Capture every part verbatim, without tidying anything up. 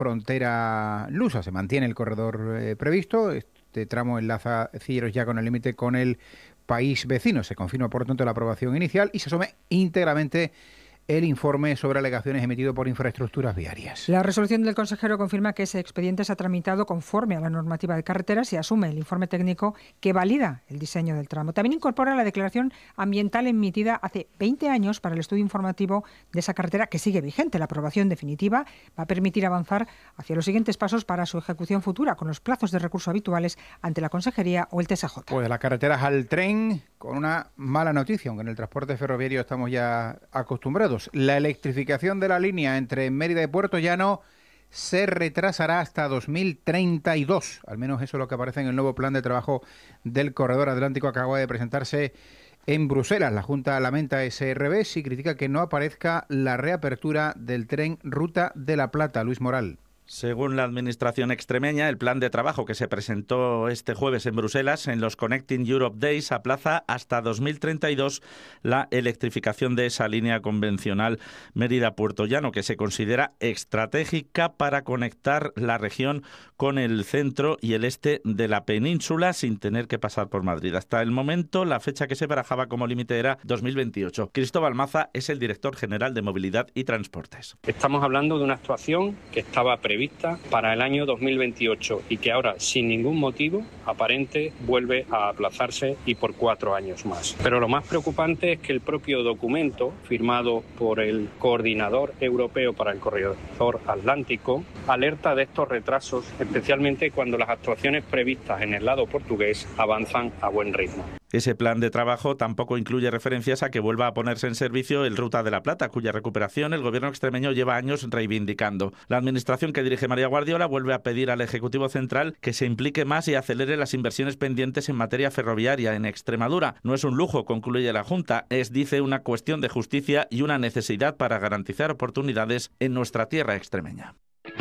frontera lusa. Se mantiene el corredor eh, previsto. Este tramo enlaza Cilleros ya con el límite con el país vecino. Se confirma, por tanto, la aprobación inicial y se asume íntegramente el informe sobre alegaciones emitido por Infraestructuras Viarias. La resolución del consejero confirma que ese expediente se ha tramitado conforme a la normativa de carreteras y asume el informe técnico que valida el diseño del tramo. También incorpora la declaración ambiental emitida hace veinte años para el estudio informativo de esa carretera, que sigue vigente. La aprobación definitiva va a permitir avanzar hacia los siguientes pasos para su ejecución futura, con los plazos de recurso habituales ante la Consejería o el T S J. Pues las carreteras al tren, con una mala noticia, aunque en el transporte ferroviario estamos ya acostumbrados. La electrificación de la línea entre Mérida y Puerto Llano se retrasará hasta dos mil treinta y dos. Al menos eso es lo que aparece en el nuevo plan de trabajo del Corredor Atlántico que acaba de presentarse en Bruselas. La Junta lamenta ese revés y critica que no aparezca la reapertura del tren Ruta de la Plata. Luis Moral. Según la Administración extremeña, el plan de trabajo que se presentó este jueves en Bruselas en los Connecting Europe Days aplaza hasta dos mil treinta y dos la electrificación de esa línea convencional Mérida-Puerto Llano, que se considera estratégica para conectar la región con el centro y el este de la península sin tener que pasar por Madrid. Hasta el momento, la fecha que se barajaba como límite era dos mil veintiocho. Cristóbal Maza es el director general de Movilidad y Transportes. Estamos hablando de una actuación que estaba prevista para el año dos mil veintiocho y que ahora, sin ningún motivo aparente, vuelve a aplazarse y por cuatro años más. Pero lo más preocupante es que el propio documento firmado por el Coordinador Europeo para el Corredor Atlántico alerta de estos retrasos, especialmente cuando las actuaciones previstas en el lado portugués avanzan a buen ritmo. Ese plan de trabajo tampoco incluye referencias a que vuelva a ponerse en servicio el Ruta de la Plata, cuya recuperación el gobierno extremeño lleva años reivindicando. La administración que dirige María Guardiola vuelve a pedir al Ejecutivo Central que se implique más y acelere las inversiones pendientes en materia ferroviaria en Extremadura. No es un lujo, concluye la Junta, es, dice, una cuestión de justicia y una necesidad para garantizar oportunidades en nuestra tierra extremeña.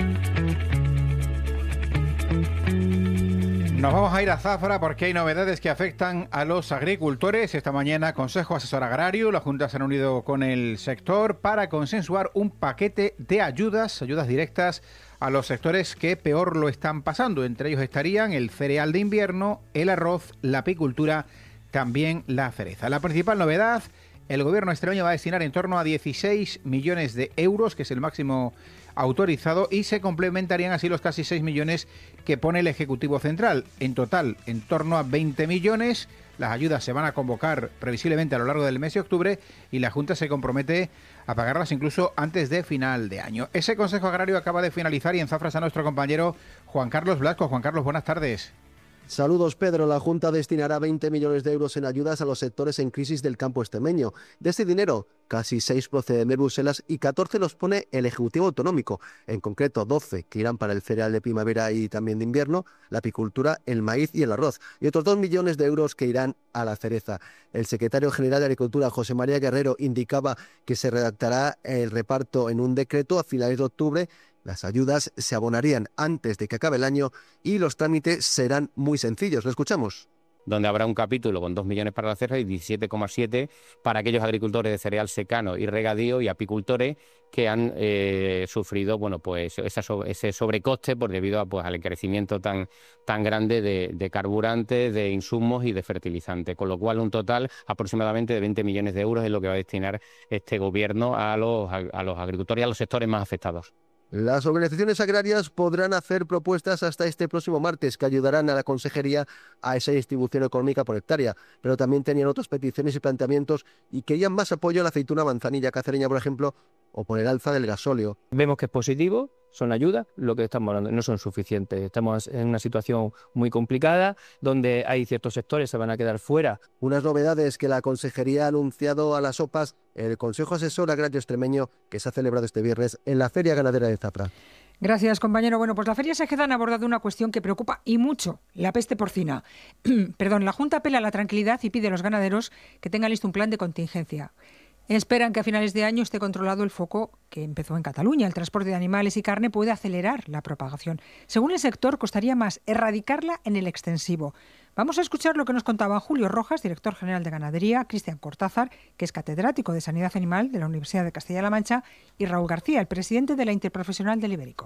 Nos vamos a ir a Zafra porque hay novedades que afectan a los agricultores. Esta mañana, Consejo Asesor Agrario, la Junta se ha unido con el sector para consensuar un paquete de ayudas, ayudas directas a los sectores que peor lo están pasando. Entre ellos estarían el cereal de invierno, el arroz, la apicultura, también la cereza. La principal novedad, el gobierno extremeño va a destinar en torno a dieciséis millones de euros, que es el máximo autorizado, y se complementarían así los casi seis millones que pone el Ejecutivo Central. En total, en torno a veinte millones. Las ayudas se van a convocar previsiblemente a lo largo del mes de octubre y la Junta se compromete a pagarlas incluso antes de final de año. Ese Consejo Agrario acaba de finalizar y en Zafra está nuestro compañero Juan Carlos Blasco. Juan Carlos, buenas tardes. Saludos, Pedro. La Junta destinará veinte millones de euros en ayudas a los sectores en crisis del campo extremeño. De este dinero, casi seis proceden de Bruselas y catorce los pone el Ejecutivo Autonómico. En concreto, doce que irán para el cereal de primavera y también de invierno, la apicultura, el maíz y el arroz. Y otros dos millones de euros que irán a la cereza. El secretario general de Agricultura, José María Guerrero, indicaba que se redactará el reparto en un decreto a finales de octubre. Las ayudas se abonarían antes de que acabe el año y los trámites serán muy sencillos. Lo escuchamos. Donde habrá un capítulo con dos millones para la cereza y diecisiete coma siete para aquellos agricultores de cereal secano y regadío y apicultores que han eh, sufrido bueno, pues esa, ese sobrecoste por debido a, pues, al encarecimiento tan, tan grande de, de carburantes, de insumos y de fertilizantes. Con lo cual, un total aproximadamente de veinte millones de euros es lo que va a destinar este gobierno a los, a los agricultores y a los sectores más afectados. Las organizaciones agrarias podrán hacer propuestas hasta este próximo martes que ayudarán a la Consejería a esa distribución económica por hectárea, pero también tenían otras peticiones y planteamientos y querían más apoyo a la aceituna manzanilla cacereña, por ejemplo, o por el alza del gasóleo. Vemos que es positivo, son ayudas, lo que estamos hablando no son suficientes. Estamos en una situación muy complicada donde hay ciertos sectores que se van a quedar fuera. Unas novedades que la Consejería ha anunciado a las OPAs el Consejo Asesor Agrario Extremeño que se ha celebrado este viernes en la Feria Ganadera de Zafra. Gracias, compañero. Bueno, pues la Feria Segedana ha abordado una cuestión que preocupa y mucho, la peste porcina. Perdón, la Junta apela a la tranquilidad y pide a los ganaderos que tengan listo un plan de contingencia. Esperan que a finales de año esté controlado el foco que empezó en Cataluña. El transporte de animales y carne puede acelerar la propagación. Según el sector, costaría más erradicarla en el extensivo. Vamos a escuchar lo que nos contaban Julio Rojas, director general de Ganadería, Cristian Cortázar, que es catedrático de Sanidad Animal de la Universidad de Castilla-La Mancha, y Raúl García, el presidente de la Interprofesional del Ibérico.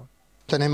Tenemos